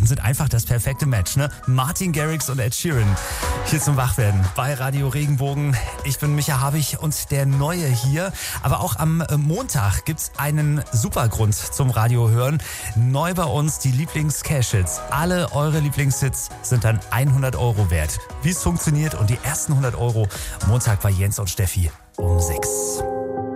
sind einfach das perfekte Match, ne? Martin Garrix und Ed Sheeran hier zum Wachwerden bei Radio Regenbogen. Ich bin Micha Habich und der Neue hier. Aber auch am Montag gibt's einen super Grund zum Radio hören. Neu bei uns die Lieblings-Cash-Hits. Alle eure Lieblingshits sind dann 100 € wert. Wie es funktioniert und die ersten 100 € Montag bei Jens und Steffi um 6.